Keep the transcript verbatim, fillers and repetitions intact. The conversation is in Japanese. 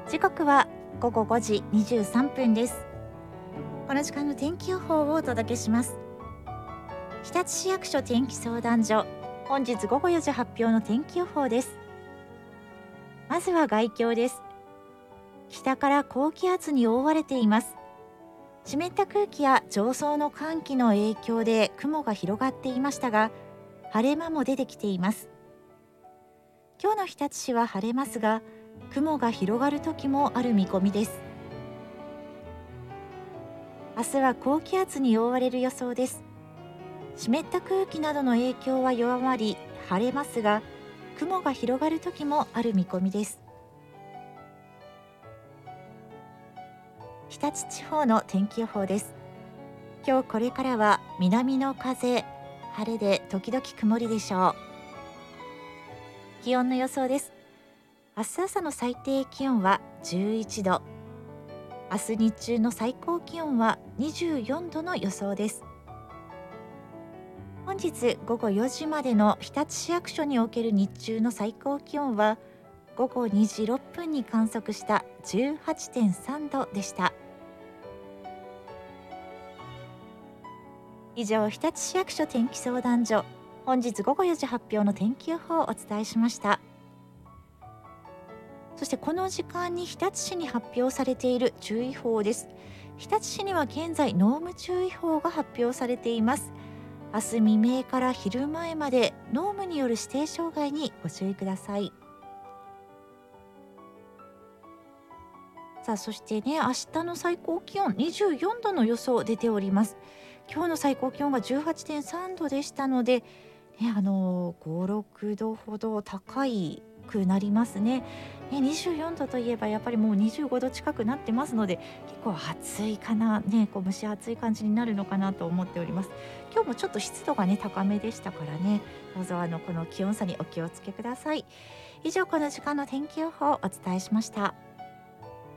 時刻はごごごじにじゅうさんぷんです。この時間の天気予報をお届けします。日立市役所天気相談所、本日ごごよじ発表の天気予報です。まずは概況です。北から高気圧に覆われています。湿った空気や上層の寒気の影響で雲が広がっていましたが、晴れ間も出てきています。今日の日立市は晴れますが、雲が広がる時もある見込みです。明日は高気圧に覆われる予想です。湿った空気などの影響は弱まり晴れますが、雲が広がる時もある見込みです。日立地方の天気予報です。今日これからは南の風、晴れで時々曇りでしょう。気温の予想です。明日朝の最低気温はじゅういちど、明日日中の最高気温はにじゅうよんどの予想です。本日ごごよじまでの日立市役所における日中の最高気温はごごにじろっぷんに観測した じゅうはちてんさんどでした。以上、日立市役所天気相談所、本日ごごよじ発表の天気予報をお伝えしました。そしてこの時間に日立市に発表されている注意報です。日立市には現在濃霧注意報が発表されています。明日未明から昼前まで濃霧による指定障害にご注意ください。さあ、そしてね、明日の最高気温にじゅうよんどの予想出ております。今日の最高気温が じゅうはちてんさんどでしたので、ね、あのご、ろくどほど高いくなりますね。ね、にじゅうよんどといえばやっぱりもうにじゅうごど近くなってますので、結構暑いかな、ね、こう蒸し暑い感じになるのかなと思っております。今日もちょっと湿度がね高めでしたからね、どうぞあのこの気温差にお気をつけください。以上、この時間の天気予報をお伝えしました。